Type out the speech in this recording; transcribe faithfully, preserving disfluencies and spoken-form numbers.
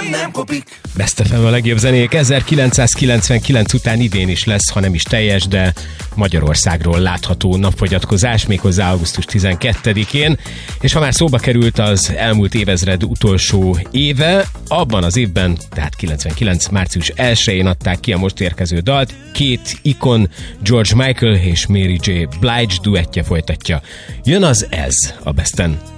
nem kopik. Best ef em a legjobb zenék ezerkilencszázkilencvenkilenc után idén is lesz, ha nem is teljes, de Magyarországról látható napfogyatkozás, méghozzá augusztus tizenkettedikén. És ha már szóba került az elmúlt évezred utolsó éve, abban az évben, tehát kilencvenkilenc március elsején adták ki a most érkező dalt. Két ikon, George Michael és Mary J. Blige duettje folytatja. Jön az Ez a Besten.